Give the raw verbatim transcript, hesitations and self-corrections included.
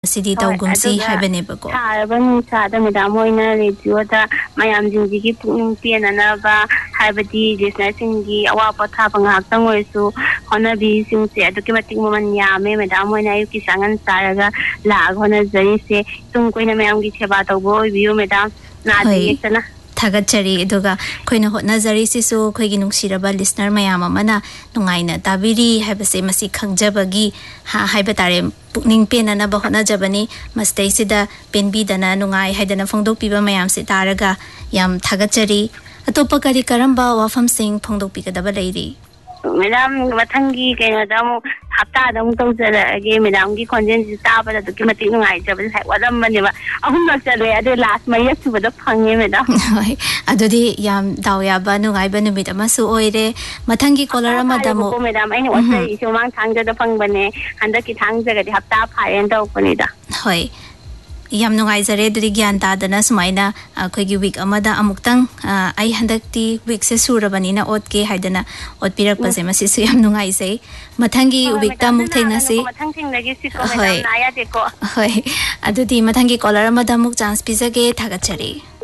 सिदी तौगुमसी हाइबनेबको सारबन सादा मैडम होइना रेडियोदा मयामजिंगी पुनिंग पेननाबा हाइबदी लिसनरसिंगी अवा पथा पंगाक्तंग ओइसु होनबी सिंगसे अदुके मतिक ममन यामे मैडम होइना युकी सांगन सारगा लाग होना जरिसे तुम कोइना मयामगी सेवा तौबो ओइबियो मैडम नादे येतना थागतचरी अदुगा खोइना होटनाजरी सिसु खोइगी नुंगसिरबा लिसनर मयाम अमना नुंगाइना ताबिरी हाइबसे मसी खंगजबगी हा हाइबा तारे पुनिंग पेनना बहोना जबनी मस्तेसिदा पेनबीदना नुंगाइ हाइदना फोंदोकपिबा मयामसे तारगा याम थागतचरी अतोपा करी करंबा वाफम सिंह फोंदोकपिगदबा लैरी मैडम मथंगी केनोदम हप्ता दम तौजरगे मैडम की खोंजेन ताबदा दुकी मति नुंगाइ जबल हाइ वदमबनेबा अहुम नचले अदे लास्ट मय सुबदा फंगे मैडम होय अदुदी याम दावयाबा नुंगाइबा नुमित अमसु ओइरे मथंगी कॉलर अमदमो मैडम आइने ओसै इशोमांग थांगजदा फंगबने हंदकी थांगजगदि हप्ता फायन तौपनिदा होय याम नुंगाइजरे दुदी ज्ञान तादना सुमाइना अखोइगी वीक अमदा अमुक्तंग आई हंदक्ति वीक से सुरबनिना ओतके हाइदना ओतपिरकपसे मसिसु याम नुंगाइजै मथंगी वीकता मुक थेंगनासि मथंग थिंगदगी सिको मैडम नाया देखो होय अदुदी मथंगी कॉलर अमदा मुक चांस पिजगे थागतचरी